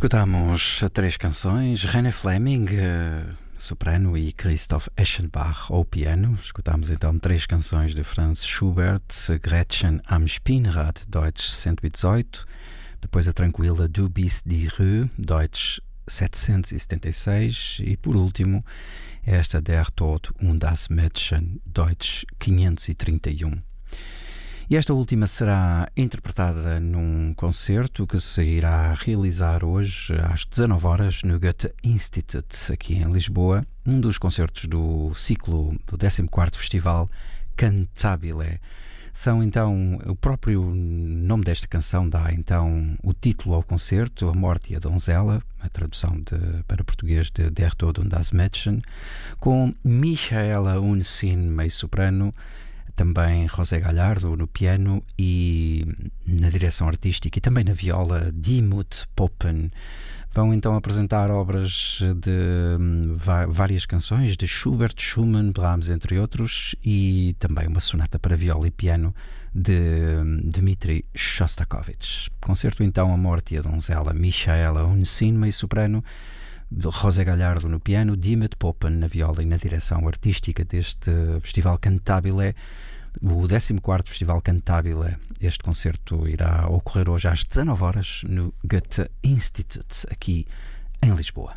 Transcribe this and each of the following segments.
Escutamos três canções, René Fleming, soprano, e Christoph Eschenbach ao piano. Escutamos então três canções de Franz Schubert, Gretchen am Spinnrad, Deutsch 118, depois a tranquila Du bist die Ruhe, Deutsch 776, e por último esta Der Tod und das Mädchen, Deutsch 531. E esta última será interpretada num concerto que se irá realizar hoje às 19 horas no Goethe-Institut, aqui em Lisboa, um dos concertos do ciclo do 14º Festival Cantabile. São então, o próprio nome desta canção dá então o título ao concerto, A Morte e a Donzela, a tradução para português de Der Tod und das Mädchen, com Michaela Unsin, meio-soprano, também José Galhardo no piano e na direção artística e também na viola Dimut Poppen. Vão então apresentar obras de várias canções de Schubert, Schumann, Brahms, entre outros, e também uma sonata para viola e piano de Dmitri Shostakovich. Concerto então A Morte e a Donzela, Michaela Unsin, meio-soprano, José Galhardo no piano, Dimut Poppen na viola e na direção artística deste Festival Cantabile, o 14º Festival Cantabile. Este concerto irá ocorrer hoje às 19 horas no Goethe-Institut, aqui em Lisboa.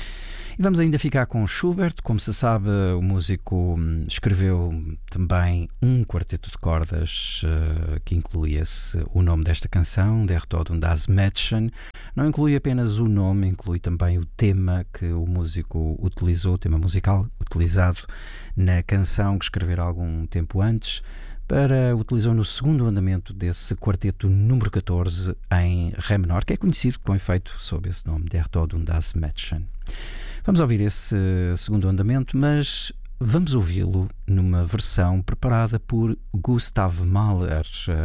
E vamos ainda ficar com Schubert. Como se sabe, o músico escreveu também um quarteto de cordas que inclui o nome desta canção, Der Tod und das Mädchen. Não inclui apenas o nome, inclui também o tema que o músico utilizou, o tema musical utilizado na canção que escrevera algum tempo antes, utilizou no segundo andamento desse quarteto número 14 em Ré menor, que é conhecido com efeito sob esse nome, Der Tod und das Mädchen. Vamos ouvir esse segundo andamento, mas vamos ouvi-lo numa versão preparada por Gustav Mahler,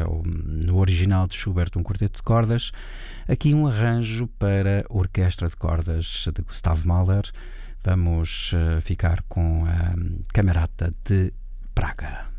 no original de Schubert, um quarteto de cordas. Aqui um arranjo para orquestra de cordas de Gustav Mahler. Vamos ficar com a Camerata de Praga.